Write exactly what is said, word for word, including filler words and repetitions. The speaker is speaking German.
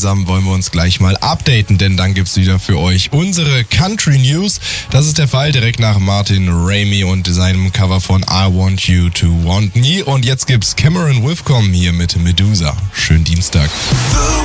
gemeinsam wollen wir uns gleich mal updaten, denn dann gibt's wieder für euch unsere Country News. Das ist der Fall direkt nach Martin Ramey und seinem Cover von I Want You to Want Me. Und jetzt gibt's Cameron Withcomb hier mit Medusa. Schönen Dienstag.